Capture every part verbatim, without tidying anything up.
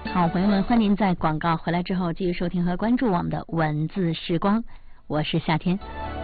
好，朋友们，欢迎在广告回来之后继续收听和关注我们的文字时光，我是夏天，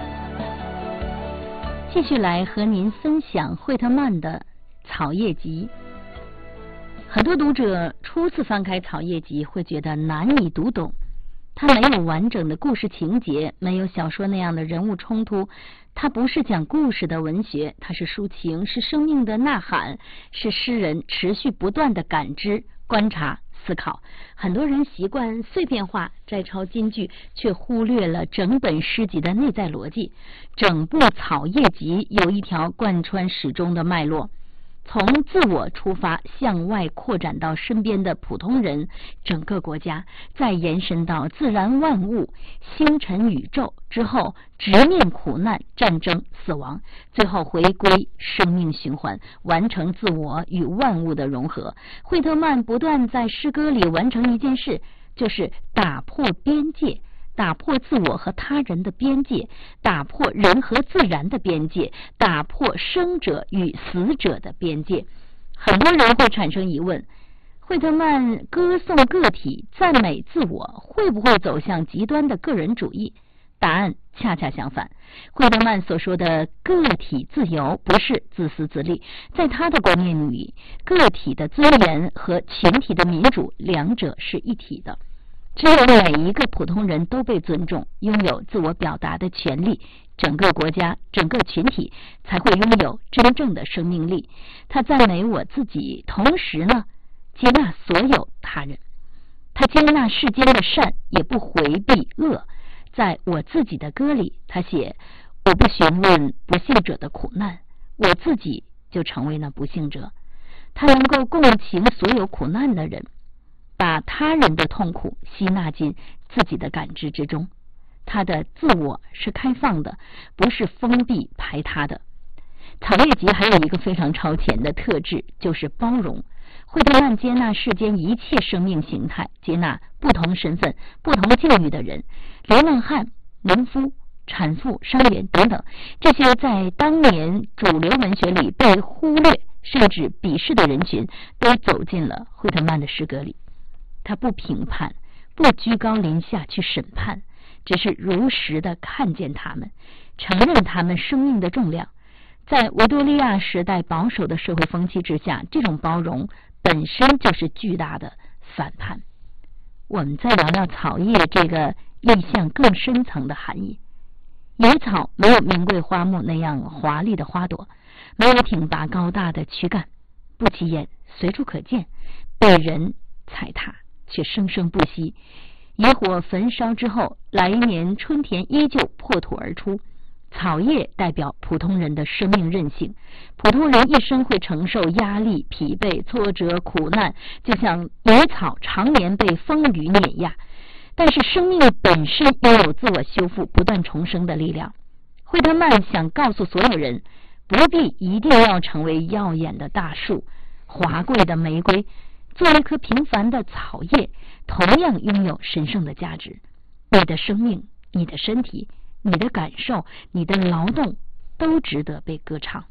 继续来和您分享惠特曼的《草叶集》。很多读者初次翻开《草叶集》会觉得难以读懂，它没有完整的故事情节，没有小说那样的人物冲突，它不是讲故事的文学，它是抒情，是生命的呐喊，是诗人持续不断的感知、观察、思考。很多人习惯碎片化摘抄金句，却忽略了整本诗集的内在逻辑。整部《草叶集》有一条贯穿始终的脉络，从自我出发，向外扩展到身边的普通人、整个国家，再延伸到自然万物、星辰宇宙，之后直面苦难、战争、死亡，最后回归生命循环，完成自我与万物的融合。惠特曼不断在诗歌里完成一件事，就是打破边界，打破自我和他人的边界，打破人和自然的边界，打破生者与死者的边界。很多人会产生疑问，惠特曼歌颂个体、赞美自我，会不会走向极端的个人主义？答案恰恰相反。惠特曼所说的个体自由不是自私自利，在他的观念里，个体的尊严和群体的民主两者是一体的。只有每一个普通人都被尊重，拥有自我表达的权利，整个国家、整个群体才会拥有真正的生命力。他赞美我自己，同时呢，接纳所有他人。他接纳世间的善，也不回避恶。在我自己的歌里，他写：我不询问不幸者的苦难，我自己就成为那不幸者。他能够共情所有苦难的人，把他人的痛苦吸纳进自己的感知之中。他的自我是开放的，不是封闭排他的。草叶集还有一个非常超前的特质，就是包容。惠特曼接纳世间一切生命形态，接纳不同身份、不同境遇的人，流浪汉、农夫、产妇、商人等等，这些在当年主流文学里被忽略甚至鄙视的人群，都走进了惠特曼的诗歌里。他不评判，不居高临下去审判，只是如实的看见他们，承认他们生命的重量。在维多利亚时代保守的社会风气之下，这种包容本身就是巨大的反叛。我们再聊聊草叶这个意象更深层的含义。野草没有名贵花木那样华丽的花朵，没有挺拔高大的躯干，不起眼，随处可见，被人踩踏却生生不息。野火焚烧之后，来年春田依旧破土而出。草叶代表普通人的生命韧性，普通人一生会承受压力、疲惫、挫折、苦难，就像野草常年被风雨碾压，但是生命本身拥有自我修复、不断重生的力量。惠特曼想告诉所有人，不必一定要成为耀眼的大树、华贵的玫瑰，做一棵平凡的草叶，同样拥有神圣的价值。你的生命、你的身体、你的感受、你的劳动，都值得被歌唱。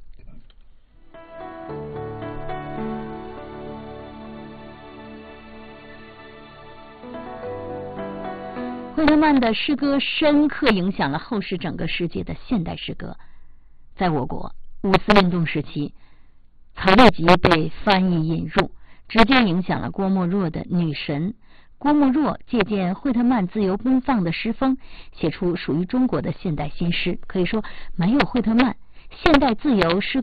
惠特曼的诗歌深刻影响了后世整个世界的现代诗歌。在我国五四运动时期，草叶集被翻译引入，直接影响了郭沫若的《女神》。郭沫若借鉴惠特曼自由奔放的诗风，写出属于中国的现代新诗。可以说，没有惠特曼，现代自由诗